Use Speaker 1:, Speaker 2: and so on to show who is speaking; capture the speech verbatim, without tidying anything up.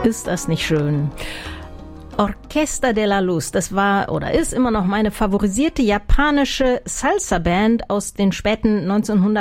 Speaker 1: Ist das nicht schön? Orquesta de la Luz, das war oder ist immer noch meine favorisierte japanische Salsa-Band aus den späten neunzehnhundertachtziger